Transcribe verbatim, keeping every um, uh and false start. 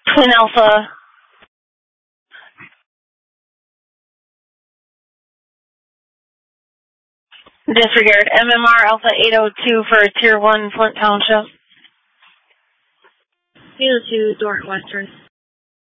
Twin Alpha. Disregard. M M R Alpha eight oh two for Tier one Flint Township. eight oh two, Dork Western.